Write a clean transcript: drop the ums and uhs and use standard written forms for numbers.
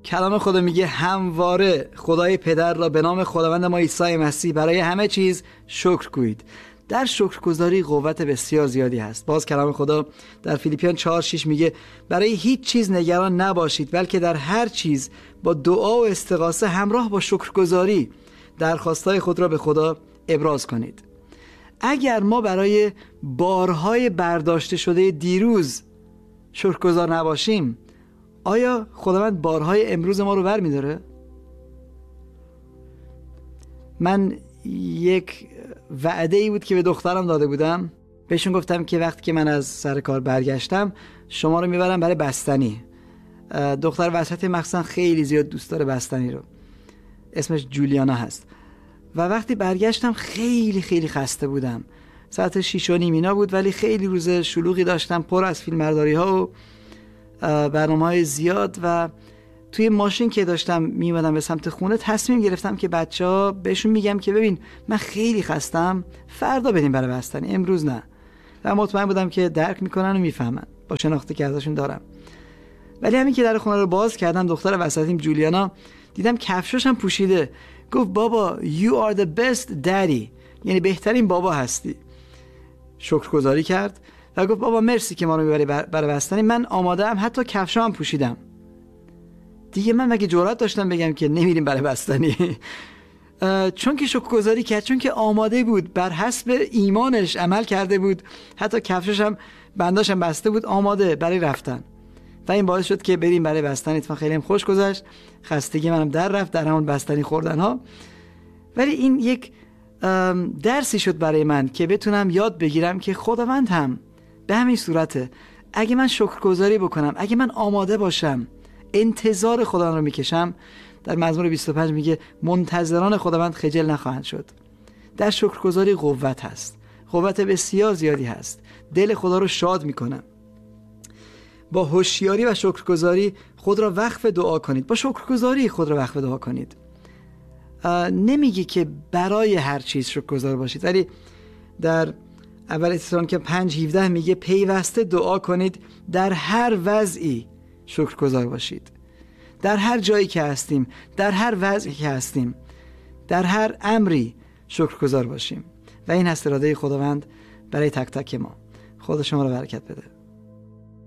کلام خدا میگه همواره خدای پدر را به نام خداوند ما عیسی مسیح برای همه چیز شکر گویید. در شکرگزاری قوت بسیار زیادی هست. باز کلام خدا در فیلیپیان 4:6 میگه برای هیچ چیز نگران نباشید، بلکه در هر چیز با دعا و استغاثه همراه با شکرگزاری درخواستهای خود را به خدا ابراز کنید. اگر ما برای بارهای برداشته شده دیروز شکرگزار نباشیم، آیا خداوند بارهای امروز ما رو برمی‌داره؟ من یک وعده‌ای بود که به دخترم داده بودم. بهشون گفتم که وقتی که من از سر کار برگشتم شما رو میبرم برای بستنی. دختر وسط مخصوصا خیلی زیاد دوست داره بستنی رو. اسمش جولیانا هست. و وقتی برگشتم خیلی خیلی خسته بودم. ساعت 6:30 اینا بود، ولی خیلی روز شلوغی داشتم، پر از فیلمبرداری ها و برنامه‌های زیاد. و توی ماشین که داشتم میمدم به سمت خونه تصمیم گرفتم که بچه‌ها بهشون میگم که ببین من خیلی خستم، فردا بریم برای بستنی، امروز نه. و مطمئن بودم که درک میکنن و میفهمن با شناختی که ازشون دارم. ولی همین که در خونه رو باز کردم، دختر وسطیم جولیانا دیدم کفشاش هم پوشیده. گفت بابا you are the best daddy، یعنی بهترین بابا هستی. شکرگزاری کرد و گفت بابا مرسی که ما رو میبری برای بستنی، من آماده ام، حتی کفشام هم پوشیدم. دیگه من مگه جرأت داشتم بگم که نمیریم برای بستنی؟ چون که شکرگزاری کرد، چون که آماده بود، بر حسب ایمانش عمل کرده بود، حتی کفشش هم بنداش هم بسته بود، آماده برای رفتن. و این باعث شد که بریم برای بستنی. اتفاقا خیلی هم خوش گذشت، خستگی منم در رفت در همون بستنی خوردن ها. ولی این یک درسی شد برای من که بتونم یاد بگیرم که خداوند هم به همین صورته. اگه من شکرگزاری بکنم، اگه من آماده باشم، انتظار خداوند رو میکشم، در مزمور 25 میگه منتظران خداوند خجل نخواهند شد. در شکرگزاری قوت هست، قوت بسیار زیادی هست، دل خدا رو شاد میکنه. با هوشیاری و شکرگزاری خود را وقف دعا کنید. با شکرگزاری خود را وقف دعا کنید. نمیگه که برای هر چیز شکرگزار باشید، ولی در اول تسالونیک 5:17 میگه پیوسته دعا کنید، در هر وضعی شکرگزار باشید. در هر جایی که هستیم، در هر وضعی که هستیم، در هر امری شکرگزار باشیم. و این هست اراده خداوند برای تک تک ما. خدا شما را برکت بده.